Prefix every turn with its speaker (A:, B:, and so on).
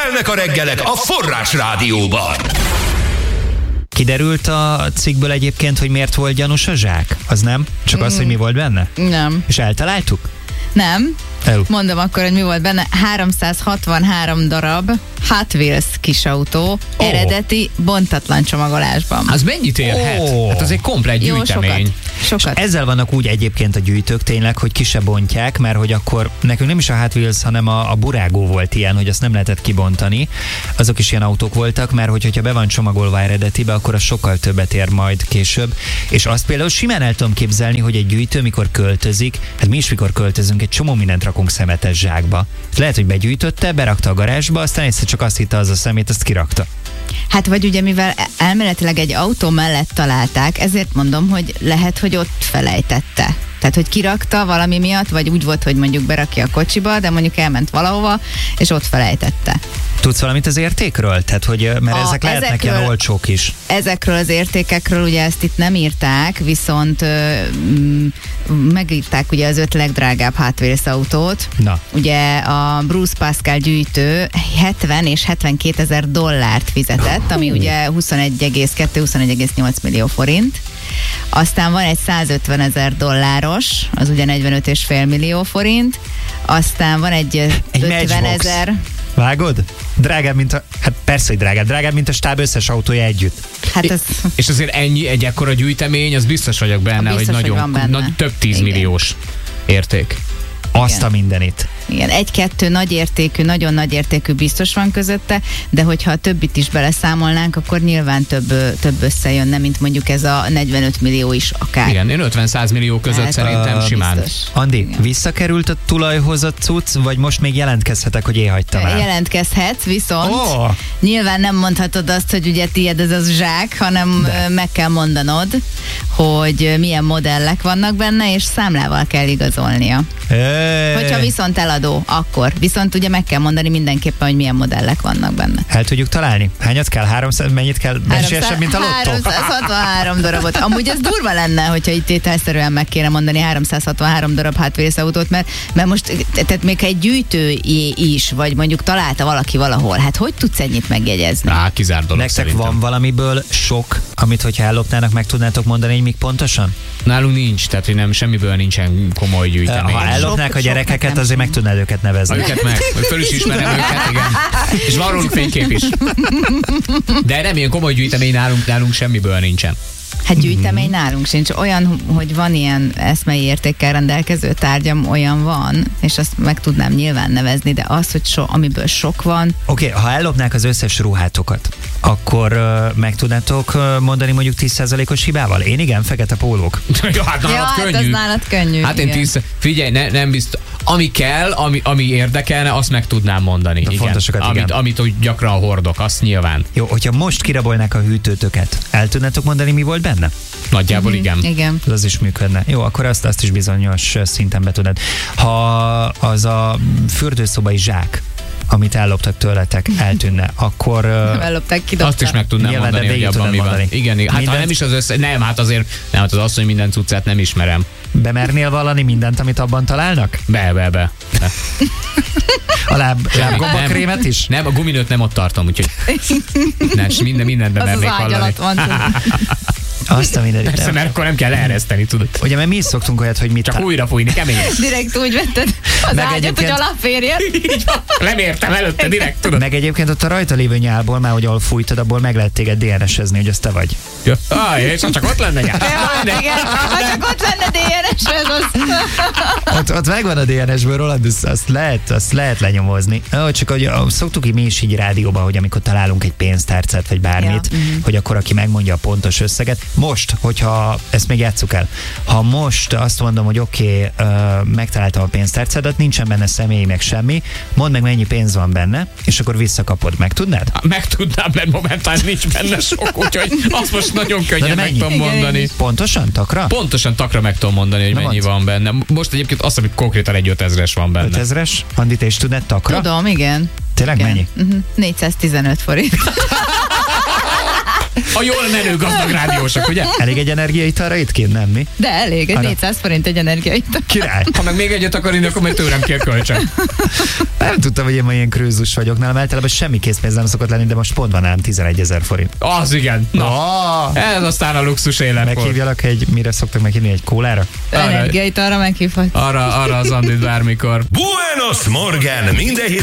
A: Kelnek a reggelek a Forrás Rádióban.
B: Kiderült a cikkből egyébként, hogy miért volt gyanús a zsák? Az nem? Csak az, hogy mi volt benne?
C: Nem.
B: És eltaláltuk?
C: Nem. Mondom akkor, hogy mi volt benne. 363 darab Hot Wheels kisautó, eredeti, bontatlan csomagolásban.
D: Az mennyit érhet? Hát az egy komplet gyűjtemény.
C: Sokat.
B: Ezzel vannak úgy egyébként a gyűjtők tényleg, hogy ki se bontják, mert hogy akkor nekünk nem is a Hot Wheels, hanem a Burágó volt ilyen, hogy azt nem lehetett kibontani. Azok is ilyen autók voltak, mert hogyha be van csomagolva eredetibe, akkor az sokkal többet ér majd később. És azt például simán el tudom képzelni, hogy egy gyűjtő, mikor költözik, hát mi is mikor költözünk, egy csomó mindent rakunk szemetes zsákba. Lehet, hogy begyűjtötte, berakta a garázsba, aztán egyszer csak azt hitte az a szemét, azt kirakta.
C: Hát vagy ugye, mivel elméletileg egy autó mellett találták, ezért mondom, hogy lehet, hogy ott felejtette. Tehát, hogy kirakta valami miatt, vagy úgy volt, hogy mondjuk berakja a kocsiba, de mondjuk elment valahova, és ott felejtette.
B: Tudsz valamit az értékről? Tehát, hogy, mert ezek lehetnek ilyen olcsók is.
C: Ezekről az értékekről ugye ezt itt nem írták, viszont megírták ugye az 5 legdrágább Hot Wheels autót.
B: Na.
C: Ugye a Bruce Pascal gyűjtő 70 és 72 ezer dollárt fizetett, ami ugye 21,8 millió forint. Aztán van egy 150 ezer dolláros, az ugye 45,5 millió forint. Aztán van egy 50 ezer...
B: Vágod? Drágább, mint a... Hát persze, hogy drágább, mint a stáb összes autója együtt.
C: Hát ez...
D: És azért ennyi, egy ekkora gyűjtemény, az biztos vagyok benne,
C: biztos,
D: hogy nagyon több 10 milliós érték.
B: Azt a mindenit.
C: Igen, egy-kettő nagyon nagy értékű biztos van közötte, de hogyha a többit is beleszámolnánk, akkor nyilván több összejönne, mint mondjuk ez a 45 millió is akár.
D: Igen, én 50-100 millió között szerintem simán.
C: Biztos.
B: Andi,
C: igen.
B: Visszakerült a tulajhoz a cucc, vagy most még jelentkezhetek, hogy én hagytam el?
C: Jelentkezhetsz, viszont nyilván nem mondhatod azt, hogy ugye tiéd ez az zsák, hanem meg kell mondanod, hogy milyen modellek vannak benne, és számlával kell igazolnia. Hogyha viszont eladó, akkor. Viszont ugye meg kell mondani mindenképpen, hogy milyen modellek vannak benne.
B: El tudjuk találni? Hányat kell? 300? Mennyit kell? Esélyesebb, mint a lottó?
C: 363 darabot. Amúgy ez durva lenne, hogyha itt tételszerűen meg kéne mondani 363 darab Hot Wheels autót, mert most, tehát még egy gyűjtőjé is, vagy mondjuk találta valaki valahol, hát hogy tudsz ennyit megjegyezni?
D: Kizárt dolog.
B: Nektek
D: szerintem.
B: van valamiből sok, amit hogyha ellopnának, meg tudnátok mondani, hogy még pontosan?
D: Nálunk nincs, tehát hogy nem, semmiből nincsen komoly gyűjtemény.
B: Ha ellopnák a gyerekeket, azért meg tudnád őket nevezni.
D: Őket meg, hogy föl is ismerem őket, igen. És van róluk fénykép is. De nem ilyen komoly gyűjtemény nálunk semmiből nincsen.
C: Hát gyűjtemény nálunk sincs. Olyan, hogy van ilyen eszmei értékkel rendelkező tárgyam, olyan van, és azt meg tudnám nyilván nevezni, de az, hogy amiből sok van.
B: Oké, ha ellopnák az összes ruhátokat, akkor meg tudnátok mondani mondjuk 10%-os hibával? Én igen, fekete pólók.
D: Hát nálad könnyű.
C: Hát az nálad könnyű.
D: Hát én figyelj, nem biztos. Ami kell, ami érdekelne, azt meg tudnám mondani. Igen.
B: Fontosokat, igen.
D: Amit úgy gyakran hordok, azt nyilván.
B: Jó, hogyha most kirabolnák a hűtőtöket, el tudnátok mondani, mi volt benne?
D: Nagyjából igen.
C: Igen.
B: Az is működne. Jó, akkor azt is bizonyos szinten be tudod. Ha az a fürdőszobai zsák, amit elloptak tőletek, eltűnne, akkor...
C: Ellopták, kidobták.
D: Azt is meg tudnám
B: nyilván,
D: mondani, hogy abban mi van. Igen, hát ha nem is az össze... Nem, hát azért nem, hát az asszony minden cuccát nem ismerem.
B: Bemernél vallani mindent, amit abban találnak?
D: Be.
B: A lábgombakrémet is?
D: Nem, a guminőt nem ott tartom, úgyhogy mindent bemernék
C: az
D: hallani.
C: Az van,
B: Azt a mindenit.
D: Persze, mert akkor nem kell leereszteni, tudod.
B: Ugye, mert mi is szoktunk olyat, hogy mit...
D: Csak újra fújni, keményen.
C: Direkt úgy vetted az
B: Meg
C: ágyat,
B: egyébként-
C: hogy alapférjen.
D: Lemértem előtte, direkt, tudod.
B: Meg egyébként ott a rajta lévő nyálból, már hogy ahol fújtad, abból meg lehet téged DNS-ezni, hogy az te vagy.
D: És ha csak ott lenne nyár.
C: Igen, ha csak ott lenne DNS, ez az.
B: Ott megvan a DNS-ből rólad, azt lehet lenyomozni. Csak hogy szoktuk mi is így rádióban, hogy amikor találunk egy pénztárcát, vagy bármit, hogy akkor aki megmondja a pontos összeget. Most, hogyha ezt még játsszuk el, ha most azt mondom, hogy oké, megtaláltam a pénztárcádat, nincsen benne személy, meg semmi, mondd meg, mennyi pénz van benne, és akkor visszakapod. Meg tudnád?
D: Meg tudnám, mert momentán nincs benne sok, úgyhogy azt most nagyon könnyen meg tudom mondani.
B: Pontosan? Takra?
D: Pontosan takra meg tudom mondani, hogy mennyi van benne. Most egyébként azt, hogy konkrétan egy 5000-es van benne.
B: 5000-es? Andi, te is tudnád takra?
C: Tudom, igen.
B: Tényleg
C: igen.
B: mennyi?
C: 415 forint.
D: A jól menő gazdag rádiósok, ugye?
B: Elég egy energiaitalra itt kint, nem mi?
C: De elég, egy 400 forint egy energiaital.
B: Király.
D: Ha meg még egyet akar inni, akkor majd tőlem kér kölcsön.
B: Nem tudtam, hogy én ma ilyen krőzus vagyok. Nálam általában semmi készpénz nem szokott lenni, de most pont van nálam 11 000 forint.
D: Az igen. Na, ez aztán a luxus élet volt.
B: Meghívjalak mire szoktak meghívni, egy kólára?
C: Energiaitalra meghívhat.
D: Arra az Andit bármikor.
A: Buenos Morgen! Minden